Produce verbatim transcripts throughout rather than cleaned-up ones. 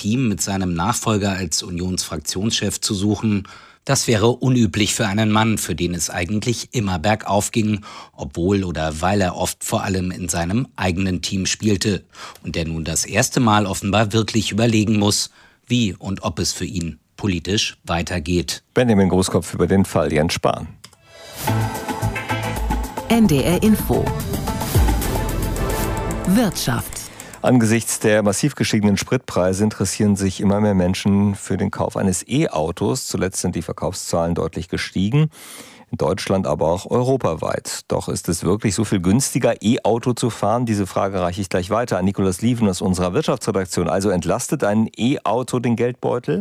Team mit seinem Nachfolger als Unionsfraktionschef zu suchen. Das wäre unüblich für einen Mann, für den es eigentlich immer bergauf ging, obwohl oder weil er oft vor allem in seinem eigenen Team spielte und der nun das erste Mal offenbar wirklich überlegen muss, wie und ob es für ihn politisch weitergeht. Benjamin Großkopf über den Fall Jens Spahn. N D R Info Wirtschaft. Angesichts der massiv gestiegenen Spritpreise interessieren sich immer mehr Menschen für den Kauf eines E-Autos. Zuletzt sind die Verkaufszahlen deutlich gestiegen. In Deutschland, aber auch europaweit. Doch ist es wirklich so viel günstiger, E-Auto zu fahren? Diese Frage reiche ich gleich weiter an Nikolaus Lieven aus unserer Wirtschaftsredaktion. Also entlastet ein E-Auto den Geldbeutel?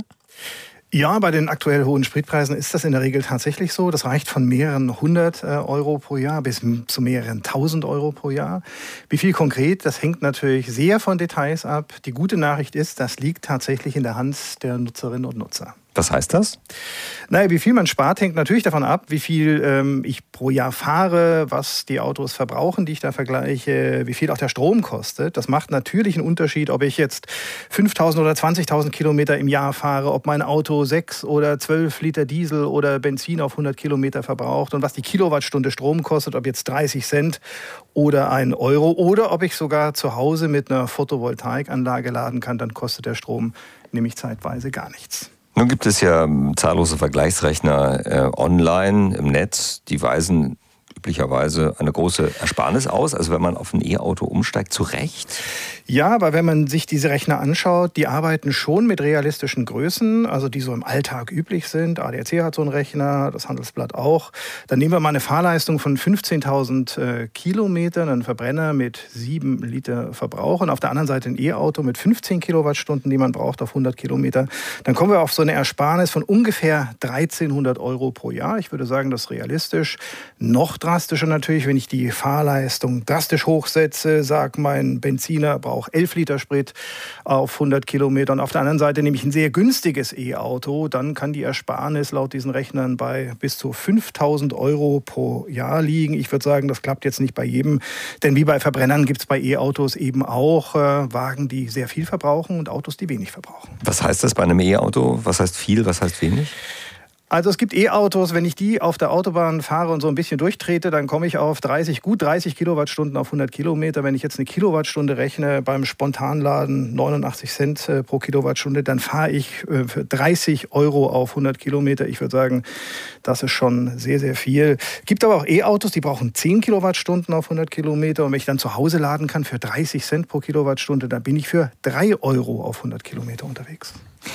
Ja, bei den aktuell hohen Spritpreisen ist das in der Regel tatsächlich so. Das reicht von mehreren hundert Euro pro Jahr bis zu mehreren tausend Euro pro Jahr. Wie viel konkret, das hängt natürlich sehr von Details ab. Die gute Nachricht ist, das liegt tatsächlich in der Hand der Nutzerinnen und Nutzer. Was heißt das? Naja, wie viel man spart, hängt natürlich davon ab, wie viel ähm, ich pro Jahr fahre, was die Autos verbrauchen, die ich da vergleiche, wie viel auch der Strom kostet. Das macht natürlich einen Unterschied, ob ich jetzt fünftausend oder zwanzigtausend Kilometer im Jahr fahre, ob mein Auto sechs oder zwölf Liter Diesel oder Benzin auf hundert Kilometer verbraucht und was die Kilowattstunde Strom kostet, ob jetzt dreißig Cent oder ein Euro oder ob ich sogar zu Hause mit einer Photovoltaikanlage laden kann, dann kostet der Strom nämlich zeitweise gar nichts. Nun gibt es ja zahllose Vergleichsrechner äh, online im Netz, die weisen üblicherweise eine große Ersparnis aus, also wenn man auf ein E-Auto umsteigt, zu Recht? Ja, aber wenn man sich diese Rechner anschaut, die arbeiten schon mit realistischen Größen, also die so im Alltag üblich sind. A D A C hat so einen Rechner, das Handelsblatt auch. Dann nehmen wir mal eine Fahrleistung von fünfzehntausend äh, Kilometern, einen Verbrenner mit sieben Liter Verbrauch und auf der anderen Seite ein E-Auto mit fünfzehn Kilowattstunden, die man braucht auf hundert Kilometer. Dann kommen wir auf so eine Ersparnis von ungefähr dreizehnhundert Euro pro Jahr. Ich würde sagen, das ist realistisch. Noch drastischer natürlich, wenn ich die Fahrleistung drastisch hochsetze, sage, mein Benziner braucht elf Liter Sprit auf hundert Kilometer. Und auf der anderen Seite nehme ich ein sehr günstiges E-Auto, dann kann die Ersparnis laut diesen Rechnern bei bis zu fünftausend Euro pro Jahr liegen. Ich würde sagen, das klappt jetzt nicht bei jedem, denn wie bei Verbrennern gibt es bei E-Autos eben auch äh, Wagen, die sehr viel verbrauchen und Autos, die wenig verbrauchen. Was heißt das bei einem E-Auto? Was heißt viel, was heißt wenig? Also es gibt E-Autos, wenn ich die auf der Autobahn fahre und so ein bisschen durchtrete, dann komme ich auf dreißig, gut dreißig Kilowattstunden auf hundert Kilometer. Wenn ich jetzt eine Kilowattstunde rechne beim Spontanladen, neunundachtzig Cent pro Kilowattstunde, dann fahre ich für dreißig Euro auf hundert Kilometer. Ich würde sagen, das ist schon sehr, sehr viel. Gibt aber auch E-Autos, die brauchen zehn Kilowattstunden auf hundert Kilometer. Und wenn ich dann zu Hause laden kann für dreißig Cent pro Kilowattstunde, dann bin ich für drei Euro auf hundert Kilometer unterwegs.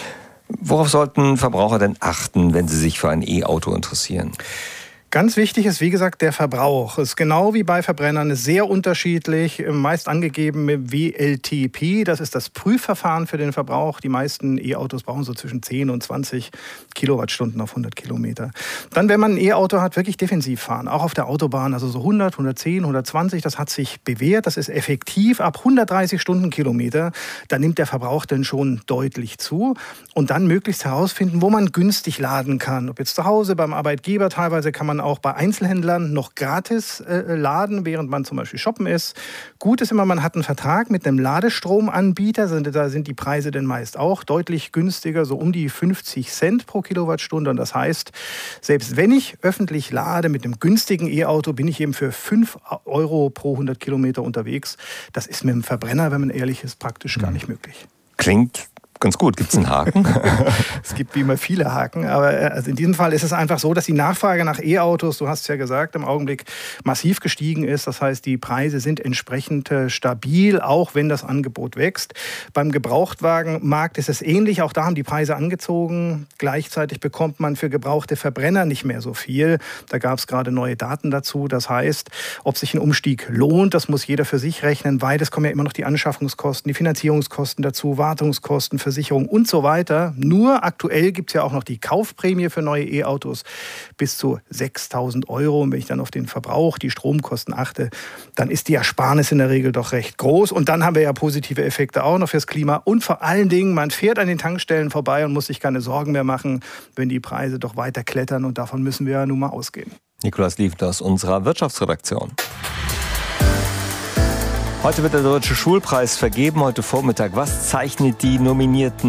Worauf sollten Verbraucher denn achten, wenn sie sich für ein E-Auto interessieren? Ganz wichtig ist, wie gesagt, der Verbrauch. Es ist genau wie bei Verbrennern sehr unterschiedlich, meist angegeben mit W L T P. Das ist das Prüfverfahren für den Verbrauch. Die meisten E-Autos brauchen so zwischen zehn und zwanzig Kilowattstunden auf hundert Kilometer. Dann, wenn man ein E-Auto hat, wirklich defensiv fahren, auch auf der Autobahn, also so hundert, hundertzehn, hundertzwanzig, das hat sich bewährt, das ist effektiv. Ab hundertdreißig Stundenkilometer, da nimmt der Verbrauch dann schon deutlich zu. Und dann möglichst herausfinden, wo man günstig laden kann. Ob jetzt zu Hause, beim Arbeitgeber, teilweise kann man auch bei Einzelhändlern noch gratis äh, laden, während man zum Beispiel shoppen ist. Gut ist immer, man hat einen Vertrag mit einem Ladestromanbieter. Da sind die Preise dann meist auch deutlich günstiger, so um die fünfzig Cent pro Kilowattstunde. Und das heißt, selbst wenn ich öffentlich lade mit einem günstigen E-Auto, bin ich eben für fünf Euro pro hundert Kilometer unterwegs. Das ist mit dem Verbrenner, wenn man ehrlich ist, praktisch gar nicht möglich. Klingt ganz gut. Gibt es einen Haken? Es gibt wie immer viele Haken, aber also in diesem Fall ist es einfach so, dass die Nachfrage nach E-Autos, du hast es ja gesagt, im Augenblick massiv gestiegen ist. Das heißt, die Preise sind entsprechend äh, stabil, auch wenn das Angebot wächst. Beim Gebrauchtwagenmarkt ist es ähnlich. Auch da haben die Preise angezogen. Gleichzeitig bekommt man für gebrauchte Verbrenner nicht mehr so viel. Da gab es gerade neue Daten dazu. Das heißt, ob sich ein Umstieg lohnt, das muss jeder für sich rechnen, weil es kommen ja immer noch die Anschaffungskosten, die Finanzierungskosten dazu, Wartungskosten, Versicherung und so weiter. Nur aktuell gibt es ja auch noch die Kaufprämie für neue E-Autos bis zu sechstausend Euro. Und wenn ich dann auf den Verbrauch, die Stromkosten achte, dann ist die Ersparnis in der Regel doch recht groß. Und dann haben wir ja positive Effekte auch noch fürs Klima. Und vor allen Dingen, man fährt an den Tankstellen vorbei und muss sich keine Sorgen mehr machen, wenn die Preise doch weiter klettern. Und davon müssen wir ja nun mal ausgehen. Nikolaus Lieven aus unserer Wirtschaftsredaktion. Heute wird der Deutsche Schulpreis vergeben, heute Vormittag. Was zeichnet die Nominierten